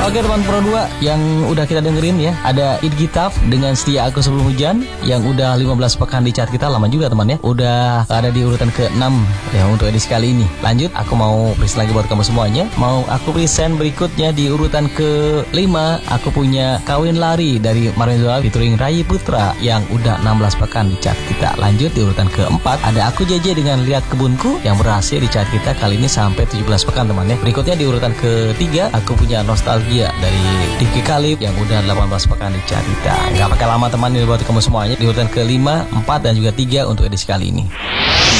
Oke teman Pro 2 yang udah kita dengerin ya, ada It Gitaf dengan Setia Aku Sebelum Hujan yang udah 15 pekan di chart kita, lama juga teman ya. Udah ada di urutan ke-6 ya untuk edisi kali ini. Lanjut, aku mau present lagi buat kamu semuanya. Mau aku present berikutnya di urutan ke-5, aku punya Kawin Lari dari Marenzoa featuring Rai Putra yang udah 16 pekan di chart kita. Lanjut di urutan ke-4 ada Aku JJ dengan Lihat Kebunku yang berhasil di chart kita kali ini sampai 17 pekan teman ya. Berikutnya di urutan ke-3 aku punya Nostalgia dari Rifki Khalif yang udah 18 pekan di chart kita. Gak pakai lama teman ini buat kamu semuanya. Di urutan ke-5, 4 dan juga 3 untuk edisi kali ini.